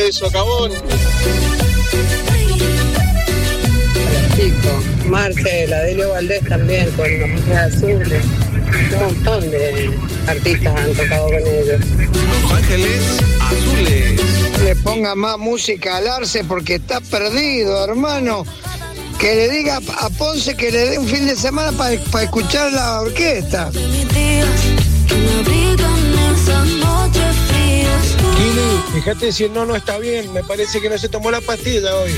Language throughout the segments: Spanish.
de socavón. Chico, Marcela, Delio Valdés también con Los Ángeles Azules. Un montón de artistas han tocado con ellos. Los Ángeles Azules. Le ponga más música al Arce porque está perdido, hermano. Que le diga a Ponce que le dé un fin de semana para escuchar la orquesta. Kili, fíjate si no está bien. Me parece que no se tomó la pastilla hoy.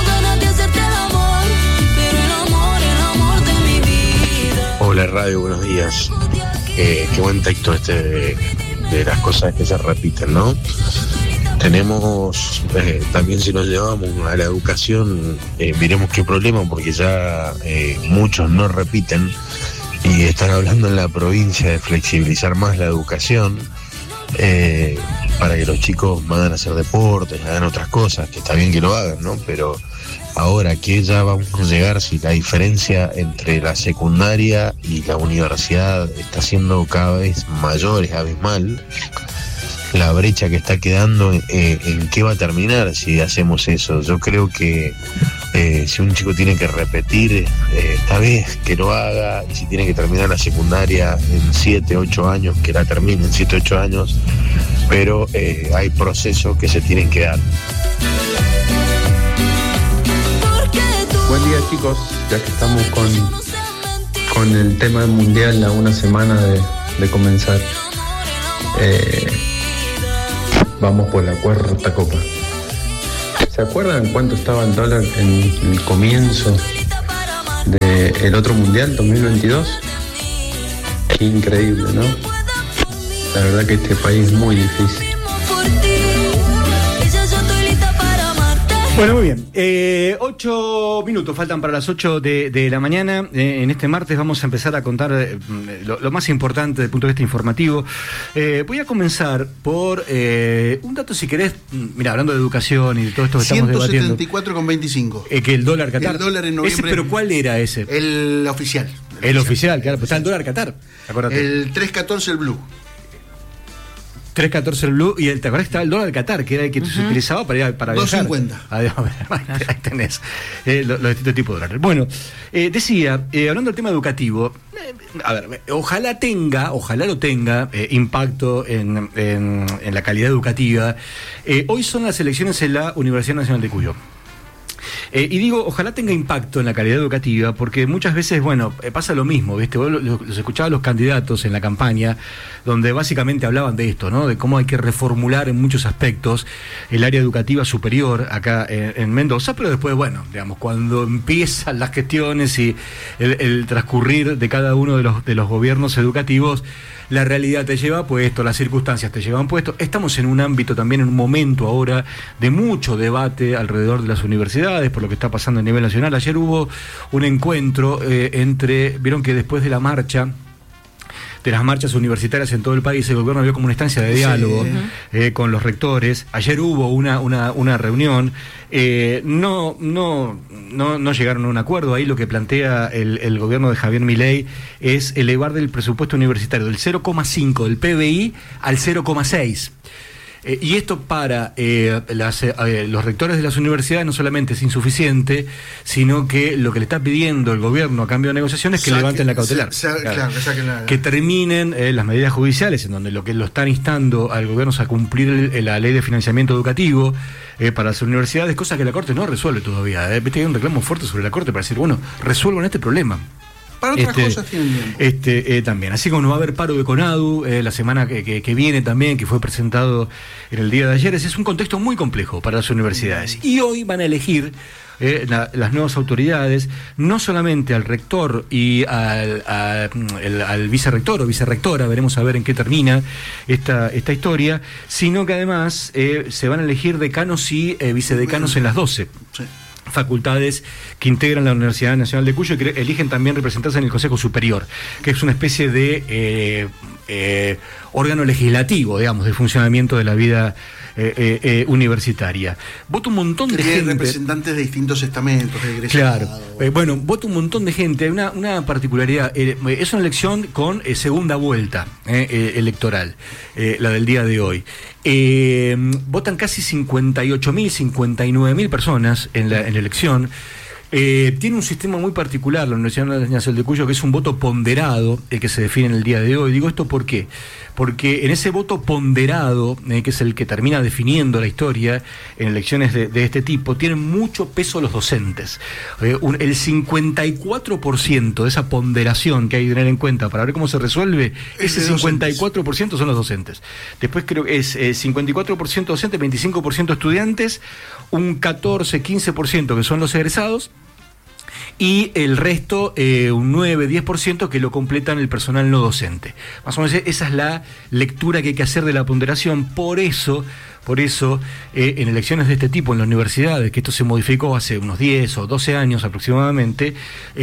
Hola Radio, buenos días. Qué buen texto de las cosas que se repiten, ¿no? Tenemos, también si nos llevamos a la educación, miremos qué problema, porque ya muchos no repiten y están hablando en la provincia de flexibilizar más la educación para que los chicos vayan a hacer deportes, hagan otras cosas, que está bien que lo hagan, ¿no? Pero ahora que ya vamos a llegar, si la diferencia entre la secundaria y la universidad está siendo cada vez mayor, es abismal, la brecha que está quedando, en qué va a terminar si hacemos eso. Yo creo que si un chico tiene que repetir, está bien que lo haga, y si tiene que terminar la secundaria en 7, 8 años, que la termine en 7, 8 años, pero hay procesos que se tienen que dar. Buen día, chicos, ya que estamos con el tema mundial a una semana de comenzar. Vamos por la cuarta copa. ¿Se acuerdan cuánto estaba el dólar en el comienzo del otro mundial, 2022? Qué increíble, ¿no? La verdad que este país es muy difícil. Bueno, muy bien. 8 minutos faltan para las 8 de la mañana. En este martes vamos a empezar a contar lo más importante desde el punto de vista informativo. Voy a comenzar por un dato, si querés. Mira, hablando de educación y de todo esto que estamos debatiendo. 174,25. Que el dólar Qatar. El dólar en noviembre. ¿Pero cuál era ese? El oficial. El oficial, claro. Pues está el dólar Qatar. Acuérdate. El 3.14 el blue. 3.14 el blue, y ¿te acordás que estaba el dólar Qatar, que era el que se utilizaba para viajar? 2.50. Ahí tenés los distintos tipos de dólares. Bueno, decía, hablando del tema educativo, a ver, ojalá lo tenga impacto en la calidad educativa. Hoy son las elecciones en la Universidad Nacional de Cuyo. Y digo, ojalá tenga impacto en la calidad educativa, porque muchas veces, pasa lo mismo, ¿viste? Vos los escuchaba a los candidatos en la campaña, donde básicamente hablaban de esto, ¿no? De cómo hay que reformular en muchos aspectos el área educativa superior acá en Mendoza, pero después, cuando empiezan las gestiones y el transcurrir de cada uno de los gobiernos educativos, la realidad te lleva puesto, las circunstancias te llevan puesto. Estamos en un ámbito también, en un momento ahora de mucho debate alrededor de las universidades, por lo que está pasando a nivel nacional. Ayer hubo un encuentro vieron que después de las marchas universitarias en todo el país, el gobierno vio como una instancia de diálogo con los rectores. Ayer hubo una reunión, no llegaron a un acuerdo. Ahí lo que plantea el gobierno de Javier Milei es elevar del presupuesto universitario del 0,5 del PBI al 0,6. Y esto para los rectores de las universidades no solamente es insuficiente, sino que lo que le está pidiendo el gobierno a cambio de negociaciones es que levanten la cautelar. Que terminen las medidas judiciales, en donde lo que lo están instando al gobierno es a cumplir la ley de financiamiento educativo para las universidades, cosa que la Corte no resuelve todavía. Viste, hay un reclamo fuerte sobre la Corte para decir, resuelvan este problema. Para otras cosas tienen tiempo. También, así como no va a haber paro de CONADU la semana que viene también, que fue presentado en el día de ayer. Ese es un contexto muy complejo para las universidades. Y hoy van a elegir las nuevas autoridades, no solamente al rector y al vicerrector o vicerrectora, veremos a ver en qué termina esta historia, sino que además se van a elegir decanos y vicedecanos en las 12. Sí. Facultades que integran la Universidad Nacional de Cuyo y que eligen también representarse en el Consejo Superior, que es una especie de órgano legislativo, digamos, del funcionamiento de la vida universitaria. Vota un montón de gente. Representantes de distintos estamentos, de egresados. Claro. Bueno, vota un montón de gente. Hay una particularidad. Es una elección con segunda vuelta electoral, la del día de hoy. Votan casi 58.000, 59.000 personas en la elección. Tiene un sistema muy particular la Universidad Nacional de Cuyo, que es un voto ponderado, el que se define en el día de hoy. Digo esto ¿por qué? Porque en ese voto ponderado, que es el que termina definiendo la historia en elecciones de este tipo, tienen mucho peso los docentes. El 54% de esa ponderación que hay que tener en cuenta para ver cómo se resuelve, ese 54% son los docentes. Después creo que es 54% docentes, 25% estudiantes, un 14-15% que son los egresados, y el resto, un 9-10% que lo completan el personal no docente. Más o menos esa es la lectura que hay que hacer de la ponderación. Por eso, en elecciones de este tipo en las universidades, que esto se modificó hace unos 10 o 12 años aproximadamente,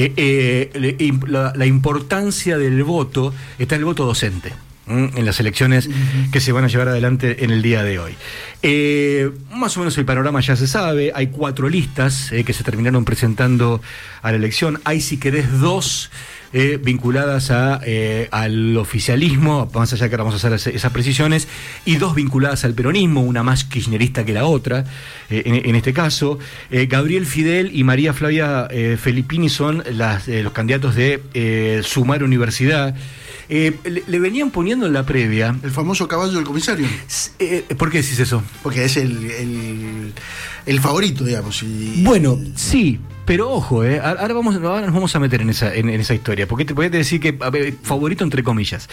la importancia del voto está en el voto docente en las elecciones que se van a llevar adelante en el día de hoy. Más o menos el panorama ya se sabe. Hay 4 listas que se terminaron presentando a la elección. Hay, si querés, 2 vinculadas al oficialismo, más allá que ahora vamos a hacer esas precisiones, y 2 vinculadas al peronismo, una más kirchnerista que la otra, en este caso. Gabriel Fidel y María Flavia Filippini son los candidatos de Sumar Universidad. Le venían poniendo en la previa... El famoso caballo del comisario. ¿Por qué decís eso? Porque es el favorito, digamos. Bueno, sí, pero ojo, ahora nos vamos a meter en esa historia, porque te podés decir que favorito entre comillas.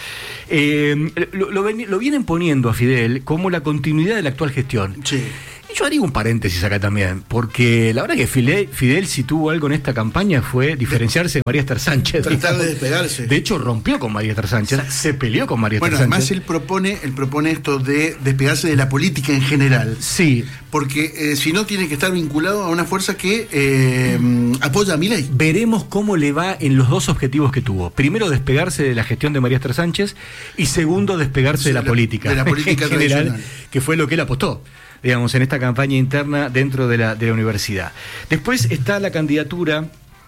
Lo vienen poniendo a Fidel como la continuidad de la actual gestión. Sí. Y yo haría un paréntesis acá también, porque la verdad que Fidel, si tuvo algo en esta campaña, fue diferenciarse de María Esther Sánchez. Tratar de despegarse. De hecho, rompió con María Esther Sánchez, se peleó con María Esther Sánchez. Bueno, además él propone esto de despegarse de la política en general. Sí. Porque si no, tiene que estar vinculado a una fuerza que apoya a Milei. Veremos cómo le va en los 2 objetivos que tuvo. Primero, despegarse de la gestión de María Esther Sánchez, y segundo, despegarse de la política. De la política en general, tradicional. Que fue lo que él apostó, digamos, en esta campaña interna dentro de la universidad. Después está la candidatura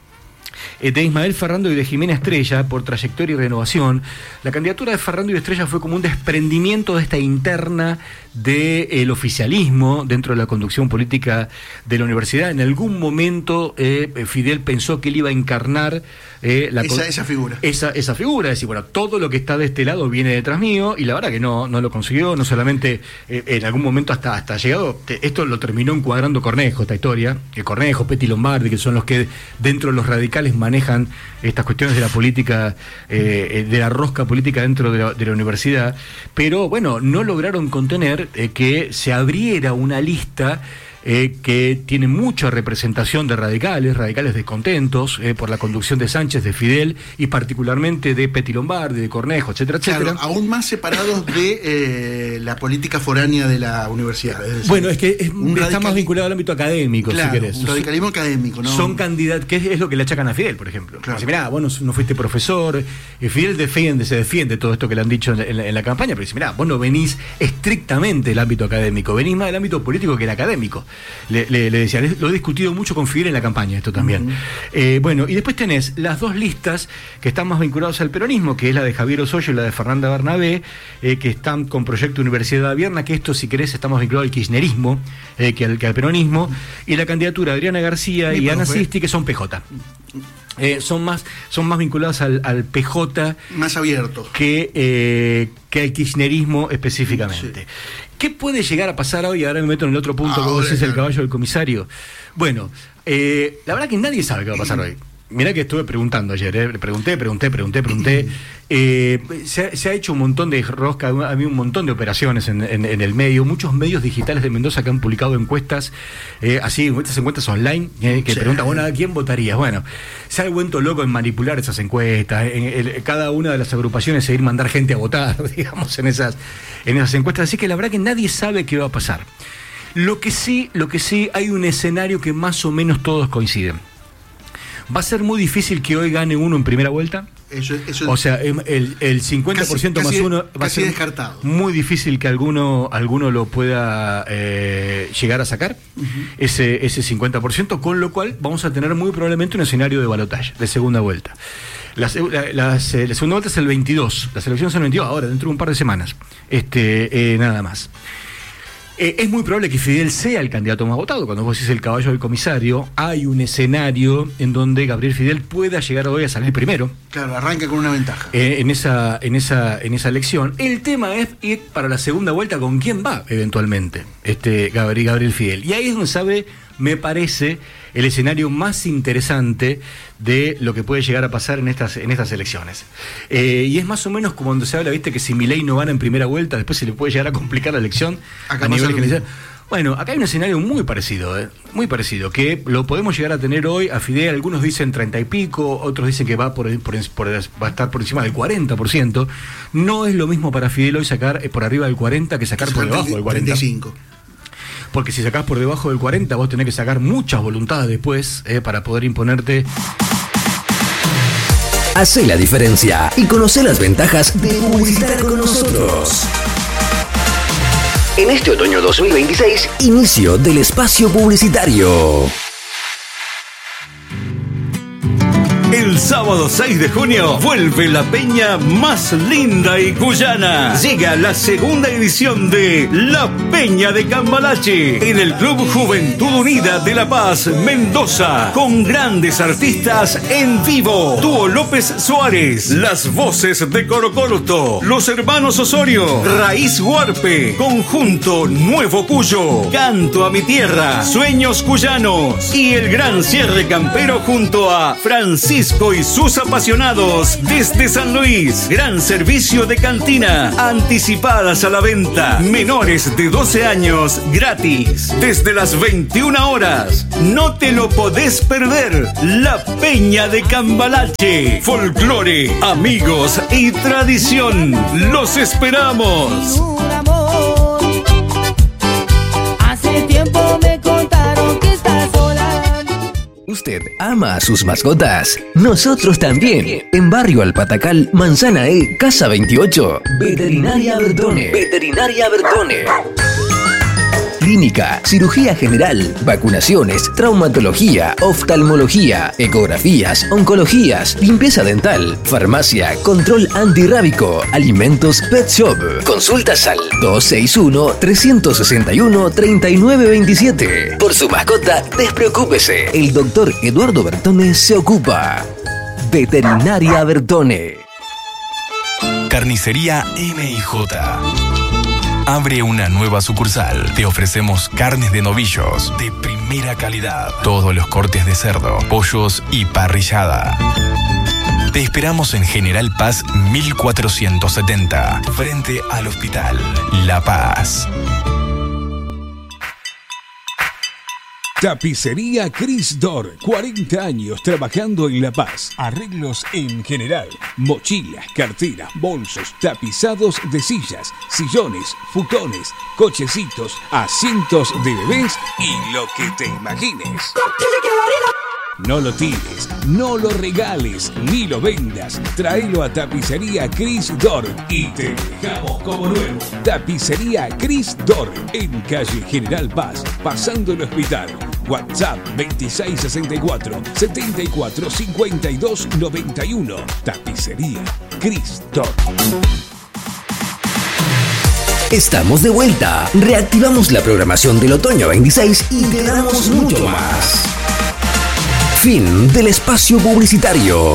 de Ismael Ferrando y de Jimena Estrella por Trayectoria y Renovación. La candidatura de Ferrando y de Estrella fue como un desprendimiento de esta interna del oficialismo dentro de la conducción política de la universidad. En algún momento Fidel pensó que él iba a encarnar esa figura. Esa figura, es decir, bueno, todo lo que está de este lado viene detrás mío, y la verdad que no lo consiguió. No solamente en algún momento hasta llegado, esto lo terminó encuadrando Cornejo, esta historia, Cornejo, Petty Lombardi, que son los que dentro de los radicales manejan estas cuestiones de la política, de la rosca política dentro de la universidad. Pero bueno, no lograron contener que se abriera una lista que tiene mucha representación de radicales descontentos por la conducción de Sánchez, de Fidel, y particularmente de Petty Lombardi, de Cornejo, etcétera, claro, etcétera. Aún más separados de la política foránea de la universidad. Es decir, bueno, es que está más vinculado al ámbito académico, claro, si querés. Un radicalismo académico, ¿no? Son candidatos, que es lo que le achacan a Fidel, por ejemplo. Claro. Dice, mirá, vos no fuiste profesor. Fidel se defiende todo esto que le han dicho en la campaña, pero dice, mirá, vos no venís estrictamente del ámbito académico, venís más del ámbito político que el académico. Le decía, lo he discutido mucho con Fidel en la campaña, esto también. Bueno, y después tenés las 2 listas que están más vinculadas al peronismo, que es la de Javier Osoyo y la de Fernanda Bernabé, que están con Proyecto Universidad Abierta, que esto, si querés, está más vinculado al kirchnerismo que al peronismo, y la candidatura de Adriana García y Ana Sisti, que son PJ. Son más vinculadas al PJ, más abiertos que al kirchnerismo específicamente. Sí. ¿Qué puede llegar a pasar hoy? Ahora me meto en el otro punto, que vos decís el caballo del comisario. Bueno, la verdad que nadie sabe qué va a pasar hoy. Mirá que estuve preguntando ayer, pregunté. Se ha hecho un montón de rosca, ha habido un montón de operaciones en el medio, muchos medios digitales de Mendoza que han publicado encuestas, estas encuestas online, que preguntan, bueno, ¿a quién votarías? Bueno, se ha vuelto loco en manipular esas encuestas, cada una de las agrupaciones se ir mandar gente a votar, digamos, en esas encuestas, así que la verdad que nadie sabe qué va a pasar. Lo que sí, hay un escenario que más o menos todos coinciden. Va a ser muy difícil que hoy gane uno en primera vuelta. O sea, el 50% casi, más uno va a ser descartado. Muy difícil que alguno lo pueda llegar a sacar, ese 50%, con lo cual vamos a tener muy probablemente un escenario de balotaje, de segunda vuelta. La segunda vuelta es el 22, las elecciones son el 22, ahora, dentro de un par de semanas, nada más. Es muy probable que Fidel sea el candidato más votado. Cuando vos decís el caballo del comisario, hay un escenario en donde Gabriel Fidel pueda llegar hoy a salir primero. Claro, arranca con una ventaja. En esa elección. El tema es ir para la segunda vuelta con quién va eventualmente Gabriel Fidel. Y ahí es donde sabe, me parece, el escenario más interesante de lo que puede llegar a pasar en estas elecciones. Y es más o menos como cuando se habla, viste, que si Milei no gana en primera vuelta, después se le puede llegar a complicar la elección a nivel general. Bueno, acá hay un escenario muy parecido, que lo podemos llegar a tener hoy a Fidel. Algunos dicen 30 y pico, otros dicen que va va a estar por encima del 40%. No es lo mismo para Fidel hoy sacar por arriba del 40 que sacar por debajo del 40. 35. Porque si sacás por debajo del 40, vos tenés que sacar muchas voluntades después para poder imponerte. Hacé la diferencia y conocé las ventajas de publicitar con nosotros. En este otoño 2026, inicio del espacio publicitario. El sábado 6 de junio vuelve la peña más linda y cuyana. Llega la segunda edición de La Peña de Cambalache en el Club Juventud Unida de La Paz, Mendoza, con grandes artistas en vivo. Dúo López Suárez, las voces de Corocorto, los hermanos Osorio, Raíz Huarpe, Conjunto Nuevo Cuyo, Canto a mi Tierra, Sueños Cuyanos y el gran cierre campero junto a Francisco y sus apasionados desde San Luis. Gran servicio de cantina, anticipadas a la venta, menores de 12 años gratis, desde las 21 horas. No te lo podés perder. La Peña de Cambalache, folclore, amigos y tradición. Los esperamos. Hace tiempo me contaron que estás sola. ¿Usted ama a sus mascotas? Nosotros también. En Barrio Alpatacal, Manzana E, Casa 28. Veterinaria Bertone. Veterinaria Bertone. Clínica, cirugía general, vacunaciones, traumatología, oftalmología, ecografías, oncologías, limpieza dental, farmacia, control antirrábico, alimentos, pet shop. Consultas al 261-361-3927. Por su mascota, despreocúpese. El doctor Eduardo Bertone se ocupa. Veterinaria Bertone. Carnicería M&J. Abre una nueva sucursal. Te ofrecemos carnes de novillos de primera calidad. Todos los cortes de cerdo, pollos y parrillada. Te esperamos en General Paz 1470, frente al Hospital La Paz. Tapicería Cris Dor, 40 años trabajando en La Paz. Arreglos en general, mochilas, carteras, bolsos, tapizados de sillas, sillones, futones, cochecitos, asientos de bebés y lo que te imagines. No lo tires, no lo regales, ni lo vendas. Tráelo a Tapicería Cris Dor y te dejamos como nuevo. Tapicería Cris Dor, en calle General Paz, pasando el hospital. WhatsApp 2664-745291. Tapicería Cris Dor. Estamos de vuelta. Reactivamos la programación del otoño 26 y te damos mucho más. Fin del espacio publicitario.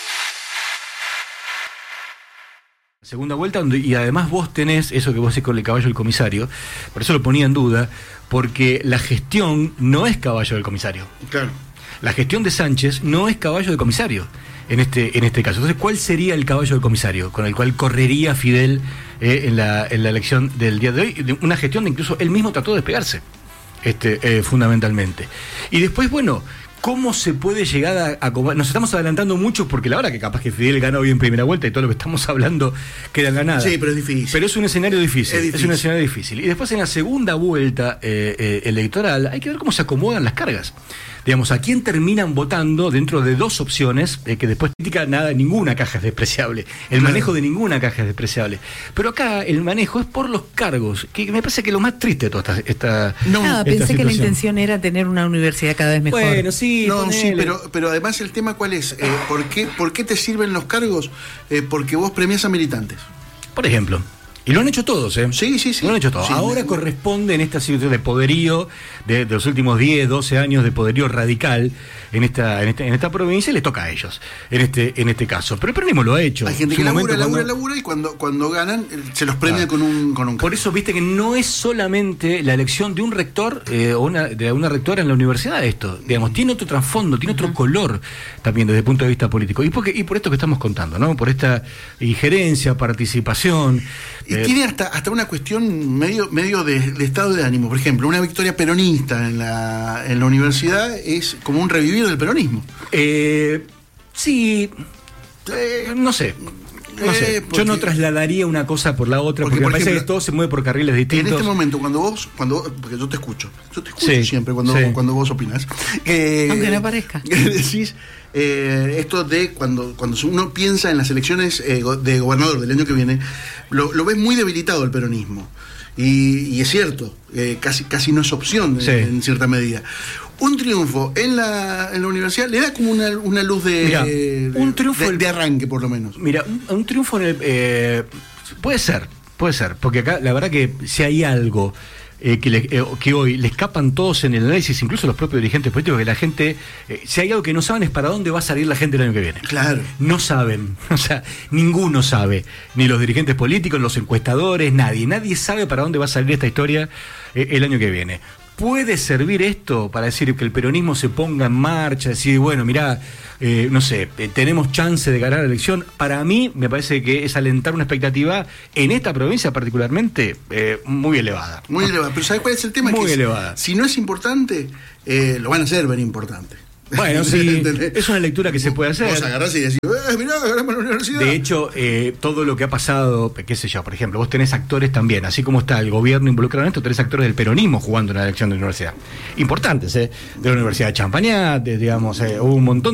Segunda vuelta, y además vos tenés eso que vos decís con el caballo del comisario, por eso lo ponía en duda, porque la gestión no es caballo del comisario. Claro. La gestión de Sánchez no es caballo del comisario en este caso. Entonces, ¿cuál sería el caballo del comisario con el cual correría Fidel en la elección del día de hoy? Una gestión de incluso él mismo trató de despegarse, fundamentalmente. Y después, bueno, ¿Cómo se puede llegar a nos estamos adelantando mucho porque la hora que capaz que Fidel gana hoy en primera vuelta y todo lo que estamos hablando queda en la nada? Sí, pero es difícil. Pero es un escenario difícil. Es un escenario difícil. Y después en la segunda vuelta electoral hay que ver cómo se acomodan las cargas. Digamos, ¿a quién terminan votando dentro de dos opciones que después critica ninguna caja es despreciable? El manejo de ninguna caja es despreciable. Pero acá el manejo es por los cargos, que me parece que es lo más triste de toda esta pensé que la intención era tener una universidad cada vez mejor. Bueno, sí, pero además el tema ¿cuál es? ¿Por qué te sirven los cargos? Porque vos premias a militantes. Por ejemplo. Y lo han hecho todos, ¿eh? Sí. Lo han hecho todos. Ahora corresponde en esta situación de poderío, de los últimos 10, 12 años de poderío radical en esta provincia, les toca a ellos, en este caso. Pero el peronismo lo ha hecho. Hay gente que labura y cuando ganan se los premia con un Por eso, viste que no es solamente la elección de un rector o de una rectora en la universidad esto. Digamos, tiene otro trasfondo, tiene otro color también desde el punto de vista político. Y por esto que estamos contando, ¿no? Por esta injerencia, participación. Y tiene hasta una cuestión medio de estado de ánimo. Por ejemplo, una victoria peronista en la universidad es como un revivir del peronismo. Sí, no sé. Yo no trasladaría una cosa por la otra, porque me parece que todo se mueve por carriles distintos. En este momento, cuando vos porque yo te escucho siempre cuando vos opinás. Aunque no parezca. Decís esto de cuando uno piensa en las elecciones de gobernador del año que viene, lo ves muy debilitado el peronismo. Y es cierto, casi no es opción en cierta medida. Un triunfo en la universidad le da como una luz un triunfo de arranque, por lo menos. Mira, un triunfo puede ser, porque acá la verdad que si hay algo que hoy le escapan todos en el análisis, incluso los propios dirigentes políticos, que la gente, si hay algo que no saben es para dónde va a salir la gente el año que viene. Claro. No saben, o sea, ninguno sabe, ni los dirigentes políticos, los encuestadores, nadie sabe para dónde va a salir esta historia el año que viene. ¿Puede servir esto para decir que el peronismo se ponga en marcha, decir, bueno, mirá, no sé, tenemos chance de ganar la elección? Para mí me parece que es alentar una expectativa en esta provincia particularmente muy elevada. Muy elevada, pero ¿sabes cuál es el tema? Muy elevada. Si no es importante, lo van a hacer ver importante. Bueno, sí, es una lectura que se puede hacer. Vos agarrás y decís, mirá, ganamos la universidad. De hecho, todo lo que ha pasado, qué sé yo, por ejemplo, vos tenés actores también, así como está el gobierno involucrado en esto, tenés actores del peronismo jugando en la elección de la universidad. Importantes, de la Universidad de Champagnat, digamos, hubo un montón